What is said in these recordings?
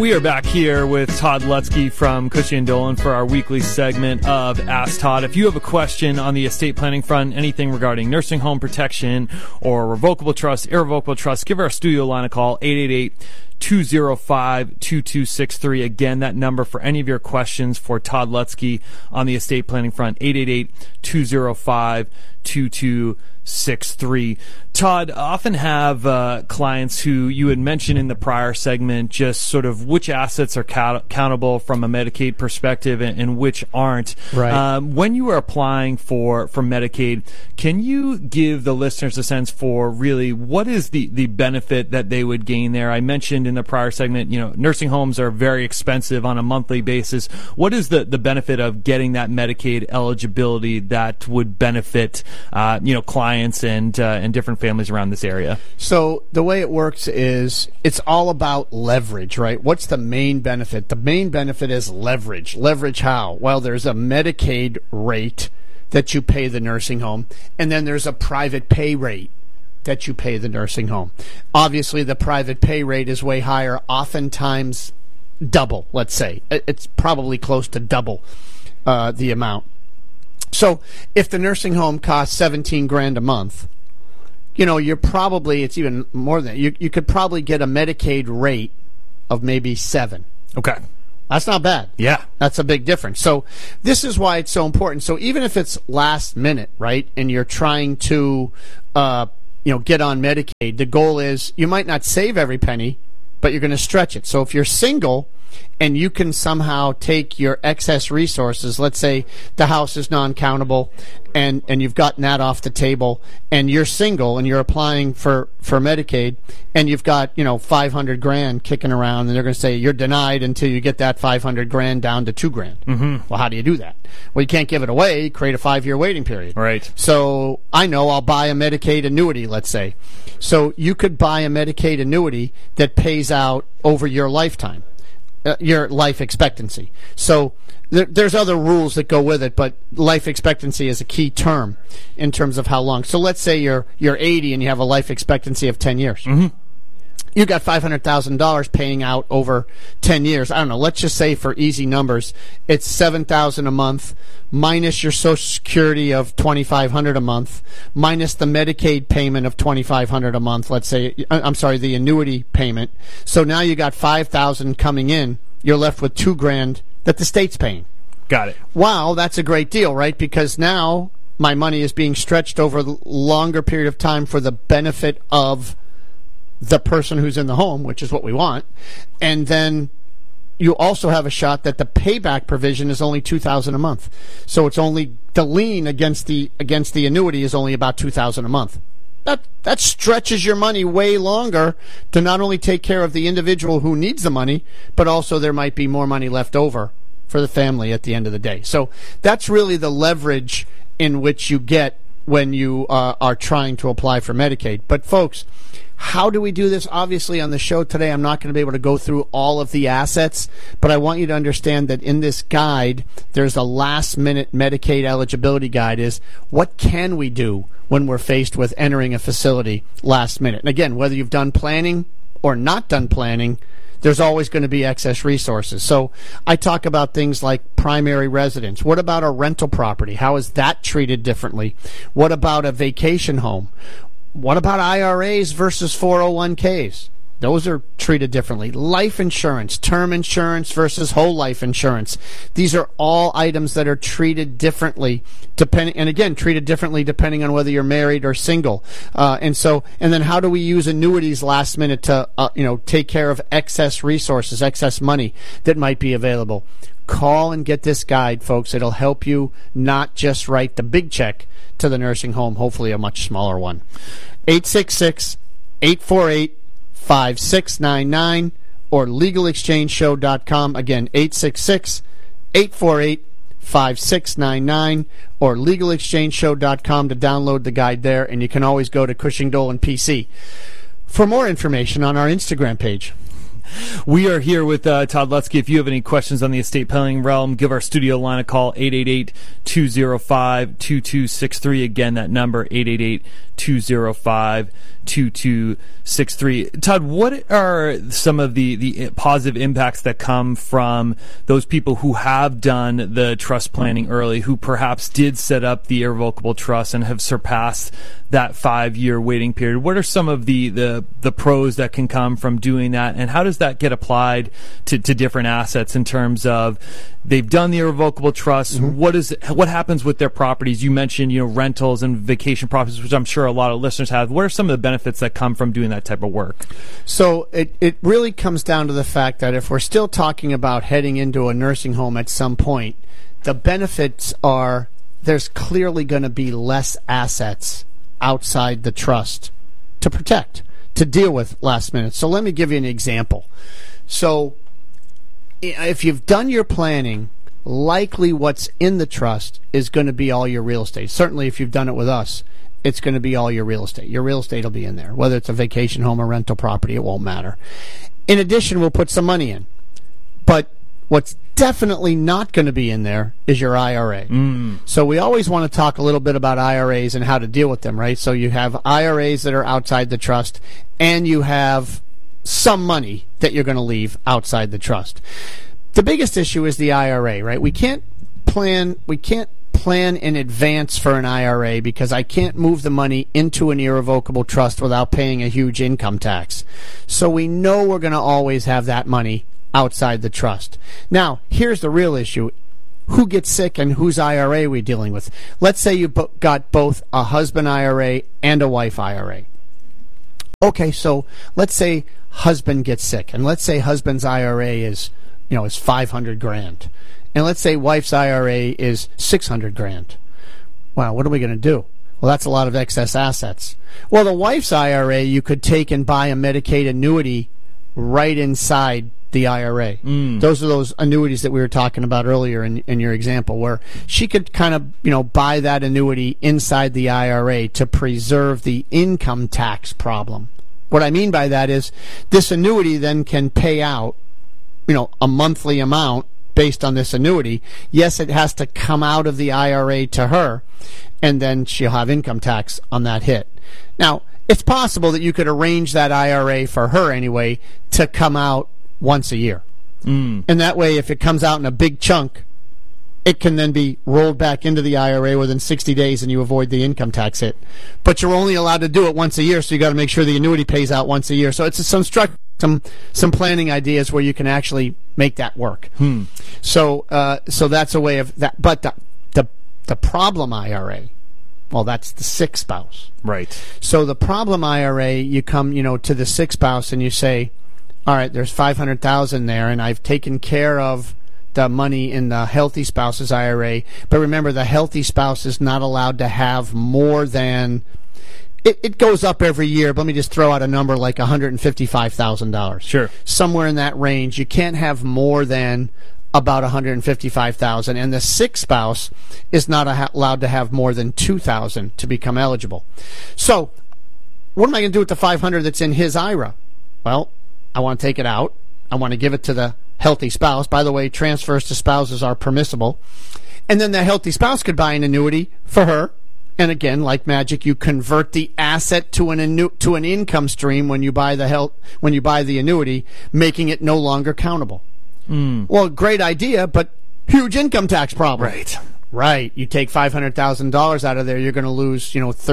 We are back here with Todd Lutzke from Cushing & Dolan for our weekly segment of Ask Todd. If you have a question on the estate planning front, anything regarding nursing home protection or revocable trust, irrevocable trust, give our studio line a call, 888-205-2263. Again, that number for any of your questions for Todd Lutzke on the estate planning front, 888-205-2263. Todd, often have clients who you had mentioned in the prior segment just sort of which assets are countable from a Medicaid perspective and which aren't. Right. When you are applying for Medicaid, can you give the listeners a sense for really what is the benefit that they would gain there? I mentioned in the prior segment, nursing homes are very expensive on a monthly basis. What is the benefit of getting that Medicaid eligibility that would benefit clients and different families around this area? So the way it works is it's all about leverage, right? What's the main benefit? The main benefit is leverage. Leverage how? Well, there's a Medicaid rate that you pay the nursing home, and then there's a private pay rate that you pay the nursing home. Obviously, the private pay rate is way higher, oftentimes double, let's say. It's probably close to double the amount. So if the nursing home costs $17,000 a month, you're probably, it's even more than that. You could probably get a Medicaid rate of maybe 7. Okay. That's not bad. Yeah. That's a big difference. So this is why it's so important. So even if it's last minute, right, and you're trying to, get on Medicaid, the goal is you might not save every penny, but you're going to stretch it. So if you're single and you can somehow take your excess resources, let's say the house is non-countable and you've gotten that off the table, and you're single and you're applying for Medicaid and you've got, $500,000 kicking around, and they're going to say you're denied until you get that $500,000 down to $2,000. Mm-hmm. Well, how do you do that? Well, you can't give it away. Create a 5-year waiting period. Right. So I know I'll buy a Medicaid annuity, let's say. So you could buy a Medicaid annuity that pays out over your lifetime. Your life expectancy. So there's other rules that go with it, but life expectancy is a key term in terms of how long. So let's say you're 80 and you have a life expectancy of 10 years. Mm-hmm. You got $500,000 paying out over 10 years. I don't know. Let's just say for easy numbers, it's $7,000 a month minus your Social Security of $2,500 a month minus the Medicaid payment of $2,500 a month. Let's say, the annuity payment. So now you got $5,000 coming in. You're left with $2,000 that the state's paying. Got it. Wow, that's a great deal, right? Because now my money is being stretched over a longer period of time for the benefit of the person who's in the home, which is what we want. And then you also have a shot that the payback provision is only $2,000 a month. So it's only the lien against the annuity is only about $2,000 a month. That stretches your money way longer to not only take care of the individual who needs the money, but also there might be more money left over for the family at the end of the day. So that's really the leverage in which you get when you are trying to apply for Medicaid. But folks, how do we do this? Obviously, on the show today, I'm not going to be able to go through all of the assets, but I want you to understand that in this guide, there's a last-minute Medicaid eligibility guide is what can we do when we're faced with entering a facility last minute. And again, whether you've done planning or not done planning, there's always going to be excess resources. So I talk about things like primary residence. What about a rental property? How is that treated differently? What about a vacation home? What about IRAs versus 401ks? Those are treated differently. Life insurance, term insurance versus whole life insurance. These are all items that are treated differently, treated differently depending on whether you're married or single. And then how do we use annuities last minute to, take care of excess resources, excess money that might be available? Call and get this guide, folks. It'll help you not just write the big check to the nursing home, hopefully a much smaller one. 866-848-5699 or legalexchangeshow.com. Again, 866-848-5699 or legalexchangeshow.com to download the guide there, and you can always go to Cushing Dolan PC for more information on our Instagram page. We are here with Todd Lutzke. If you have any questions on the estate planning realm, give our studio line a call, 888-205-2263. Again, that number, 888-205-2263. Todd, what are some of the positive impacts that come from those people who have done the trust planning early, who perhaps did set up the irrevocable trust and have surpassed that 5-year waiting period? What are some of the pros that can come from doing that, and how does that get applied to different assets in terms of they've done the irrevocable trust? Mm-hmm. What happens with their properties? You mentioned rentals and vacation properties, which I'm sure a lot of listeners have. What are some of the benefits that come from doing that type of work? So it really comes down to the fact that if we're still talking about heading into a nursing home at some point, the benefits are there's clearly going to be less assets outside the trust to protect, to deal with last minute. So let me give you an example. So if you've done your planning, likely what's in the trust is going to be all your real estate. Certainly if you've done it with us, it's going to be all your real estate. Your real estate will be in there. Whether it's a vacation home or rental property, it won't matter. In addition, we'll put some money in. But what's definitely not going to be in there is your IRA. So we always want to talk a little bit about IRAs and how to deal with them, right? So you have IRAs that are outside the trust, and you have some money that you're going to leave outside the trust. The biggest issue is the IRA, right? We can't plan in advance for an IRA because I can't move the money into an irrevocable trust without paying a huge income tax. So we know we're going to always have that money outside the trust. Now, here's the real issue. Who gets sick and whose IRA are we dealing with? Let's say you got both a husband IRA and a wife IRA. Okay, so let's say husband gets sick, and let's say husband's IRA is $500,000. And let's say wife's IRA is $600,000. Wow, what are we going to do? Well, that's a lot of excess assets. Well, the wife's IRA, you could take and buy a Medicaid annuity right inside the IRA. Those are those annuities that we were talking about earlier in your example, where she could kind of, buy that annuity inside the IRA to preserve the income tax problem. What I mean by that is this annuity then can pay out, a monthly amount based on this annuity. Yes, it has to come out of the IRA to her, and then she'll have income tax on that hit. Now, it's possible that you could arrange that IRA for her anyway to come out once a year. And that way, if it comes out in a big chunk, it can then be rolled back into the IRA within 60 days and you avoid the income tax hit. But you're only allowed to do it once a year, so you got to make sure the annuity pays out once a year. So it's some planning ideas where you can actually make that work. So that's a way of that. But the problem IRA, well, that's the sick spouse. Right. So the problem IRA, you come, to the sick spouse and you say, all right, there's $500,000 there, and I've taken care of the money in the healthy spouse's IRA. But remember, the healthy spouse is not allowed to have more than, it goes up every year, but let me just throw out a number like $155,000. Sure. Somewhere in that range. You can't have more than about $155,000, and the sick spouse is not allowed to have more than $2,000 to become eligible. So, what am I going to do with the $500 that's in his IRA? Well, I want to take it out. I want to give it to the healthy spouse. By the way, transfers to spouses are permissible. And then the healthy spouse could buy an annuity for her. And again, like magic, you convert the asset to an income stream when you buy the annuity, making it no longer countable. Well, great idea, but huge income tax problem. Right. You take $500,000 out of there, you're going to lose,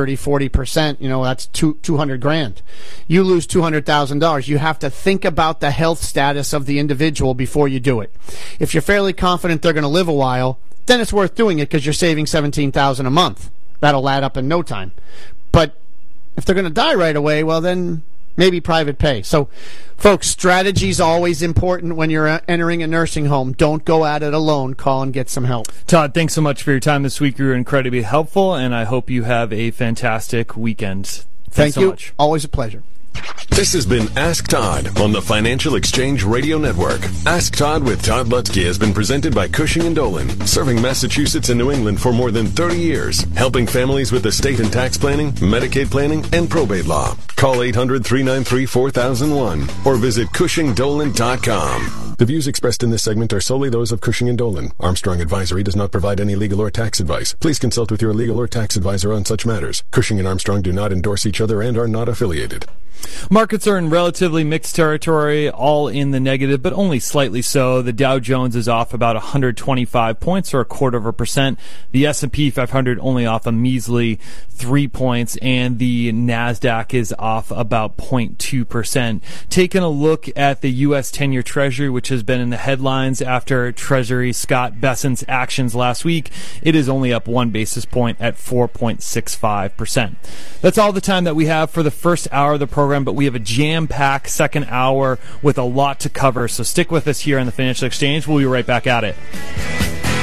30-40%. That's $200,000. You lose $200,000. You have to think about the health status of the individual before you do it. If you're fairly confident they're going to live a while, then it's worth doing it because you're saving $17,000 a month. That'll add up in no time. But if they're going to die right away, well, then maybe private pay. So, folks, strategy is always important when you're entering a nursing home. Don't go at it alone. Call and get some help. Todd, thanks so much for your time this week. You were incredibly helpful, and I hope you have a fantastic weekend. Thank you so much. Always a pleasure. This has been Ask Todd on the Financial Exchange Radio Network. Ask Todd with Todd Lutzke has been presented by Cushing & Dolan, serving Massachusetts and New England for more than 30 years, helping families with estate and tax planning, Medicaid planning, and probate law. Call 800-393-4001 or visit CushingDolan.com. The views expressed in this segment are solely those of Cushing & Dolan. Armstrong Advisory does not provide any legal or tax advice. Please consult with your legal or tax advisor on such matters. Cushing & Armstrong do not endorse each other and are not affiliated. Markets are in relatively mixed territory, all in the negative, but only slightly so. The Dow Jones is off about 125 points, or 0.25%. The S&P 500 only off a measly 3 points, and the NASDAQ is off about 0.2%. Taking a look at the U.S. 10-year Treasury, which has been in the headlines after Treasury Scott Bessent's actions last week, it is only up 1 basis point at 4.65%. That's all the time that we have for the first hour of the program, but we have a jam-packed second hour with a lot to cover, so stick with us here on the Financial Exchange. We'll be right back at it.